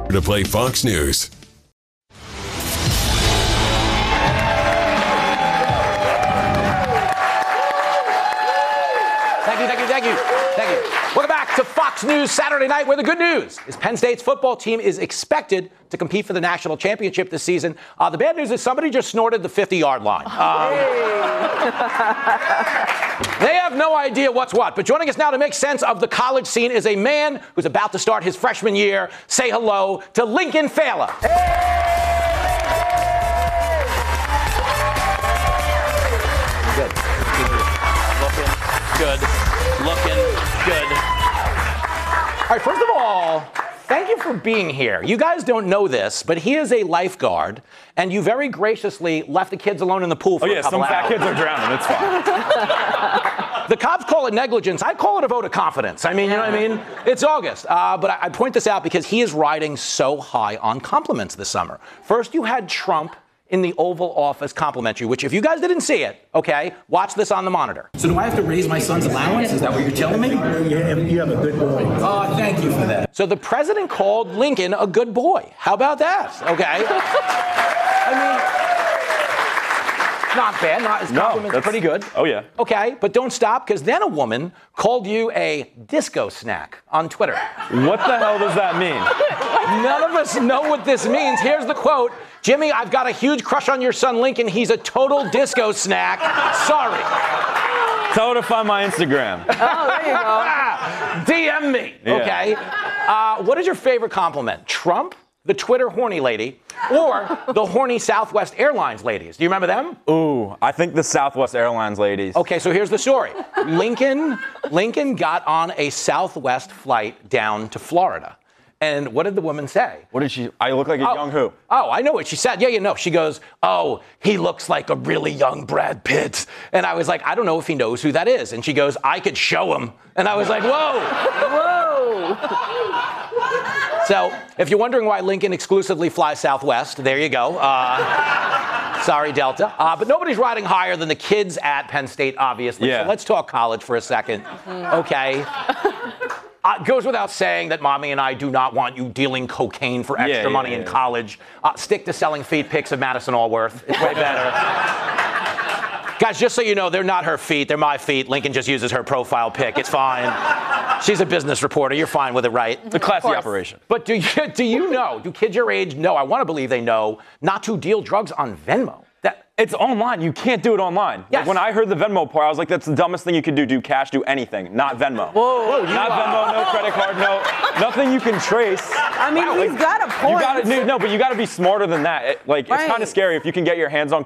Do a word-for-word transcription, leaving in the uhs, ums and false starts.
To play Fox News. Thank you, thank you, thank you, thank you. Welcome back to Fox News Saturday night, where the good news is Penn State's football team is expected to compete for the national championship this season. Uh, the bad news is somebody just snorted the fifty-yard line. Um, they have no idea what's what. But joining us now to make sense of the college scene is a man who's about to start his freshman year. Say hello to Lincoln Failer. Good. Looking good. Looking good. All right, first of all, thank you for being here. You guys don't know this, but he is a lifeguard, and you very graciously left the kids alone in the pool for oh, yeah, a couple some fat hours. kids are drowning. It's fine. The cops call it negligence. I call it a vote of confidence. I mean, you know what I mean? It's August. Uh, but I, I point this out because he is riding so high on compliments this summer. First, you had Trump in the Oval Office compliment you, which if you guys didn't see it, okay, watch this on the monitor. So do I have to raise my son's allowance? Is that what you're telling me? Yeah, you have a good boy. Oh, thank you for that. So the president called Lincoln a good boy. How about that? Okay. I mean, not bad. Not his compliments no, are pretty good. Oh, yeah. Okay, but don't stop, because then a woman called you a disco snack on Twitter. What the hell does that mean? None of us know what this means. Here's the quote. Jimmy, I've got a huge crush on your son, Lincoln. He's a total disco snack. Sorry. Tell her to find my Instagram. Oh, there you go. D M me. Yeah. Okay. Uh, what is your favorite compliment? Trump, the Twitter horny lady, or the horny Southwest Airlines ladies? Do you remember them? Ooh, I think the Southwest Airlines ladies. Okay, so here's the story. Lincoln, Lincoln got on a Southwest flight down to Florida. And what did the woman say? What did she? I look like a oh, young who? Oh, I know what she said. Yeah, you know. She goes, oh, he looks like a really young Brad Pitt. And I was like, I don't know if he knows who that is. And she goes, I could show him. And I was like, whoa. Whoa. So if you're wondering why Lincoln exclusively flies Southwest, there you go. Uh, sorry, Delta. Uh, but nobody's riding higher than the kids at Penn State, obviously. Yeah. So let's talk college for a second. Okay. Uh, it goes without saying that mommy and I do not want you dealing cocaine for extra yeah, yeah, money yeah, in yeah. college. Uh, stick to selling feet pics of Madison Allworth. It's way better. Guys, just so you know, they're not her feet. They're my feet. Lincoln just uses her profile pic. It's fine. She's a business reporter. You're fine with it, right? It's a classy operation. But do you, do you know, do kids your age know, I want to believe they know, not to deal drugs on Venmo? That, It's online. You can't do it online. Yes. Like when I heard the Venmo part, I was like, that's the dumbest thing you could do. Do cash, do anything. Not Venmo. Whoa. Whoa, you Not are- Venmo, no credit card, no. Nothing you can trace. I mean, he's got a point. You gotta, no, but you got to be smarter than that. It, like, Right. it's kind of scary if you can get your hands on